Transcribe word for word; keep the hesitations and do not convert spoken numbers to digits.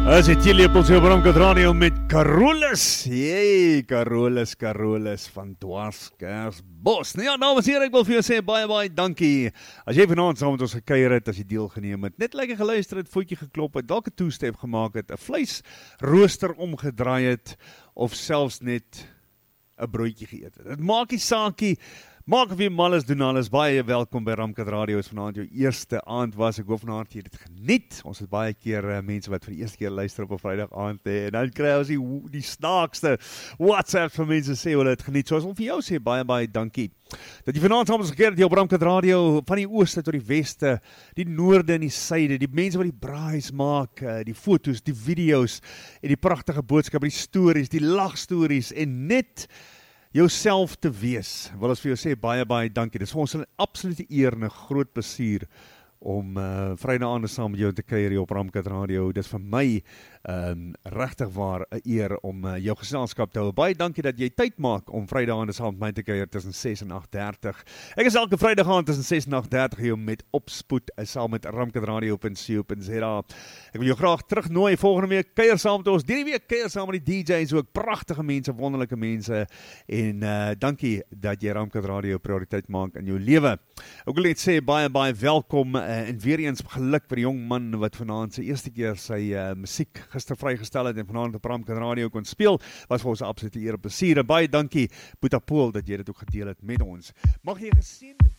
As het Lepels op Ramkat Radio met Carolus. Jee, Carolus, Carolus van Dwarskersbos. Nou ja, dames en heren, ek wil vir jou sê, baie, baie dankie. As jy vanaand saam met ons gekuier het, as jy deel geneem het, net lekker geluister het, voetjie geklop het, dalk 'n two-step gemaak het, 'n vleisrooster omgedraai het, of selfs net 'n broodjie geëet het. Dit maak nie saakie. Maak of jy mal is, doen alles, baie welkom by Ramkat Radio, is vanaand jou eerste aand was, ek hoop vanaand jy dit geniet, ons het baie keer uh, mense wat vir die eerste keer luister op 'n Vrydag aand, he, en dan kry ons die, die snaakste WhatsApp van mense sê, hulle het geniet, so as ons vir jou sê, baie, baie dankie, dat jy vanaand saam ons gekeer het, hier op Ramkat Radio, van die ooste tot die weste, die noorde en die suide, die mense wat die braais maak, uh, die foto's, die video's, en die prachtige boodskap, die stories, die lagstories, en net jouself te wees, wil ons vir jou sê, baie, baie dankie, dit is vir ons 'n absolute eer en 'n groot plesier om uh, Vrydag aand saam met jou te kuier hier op Ramkat Radio, dit is vir my um, regtig waar 'n eer om uh, jou geselskap te hou, baie dankie dat jy tyd maak om Vrydag aand saam met my te kuier tussen ses en agt dertig, ek is elke Vrydag aand tussen ses en agt dertig hier met opspoed, uh, saam met ramkat radio punt co punt za, ek wil jou graag terugnooi, volgende week kuier saam met ons, hierdie week kuier saam met die D J's ook, pragtige mense, wonderlike mense, en uh, dankie dat jy Ramkat Radio prioriteit maak in jou lewe, ek wil net sê, baie, baie welkom, uh, en weer eens geluk vir die jong man wat vanaand sy eerste keer sy uh, musiek gister vrygestel het en vanaand op Ramkat Radio kon speel, was vir ons 'n absolute eer en plesier, en baie dankie Boeta Pool dat jy dit ook gedeel het met ons. Mag jy geseënde